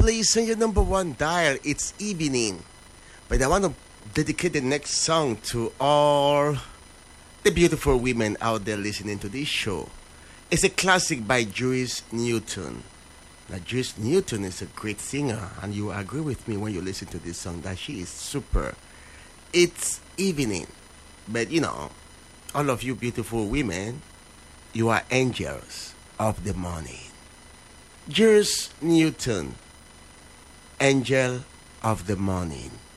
place on your number one dial. It's evening. But I want to dedicate the next song to all the beautiful women out there listening to this show. It's a classic by Joyce Newton. Now, Joyce Newton is a great singer, and you agree with me when you listen to this song that she is super. It's evening. But all of you beautiful women, you are angels of the morning. Joyce Newton, Angel of the Morning.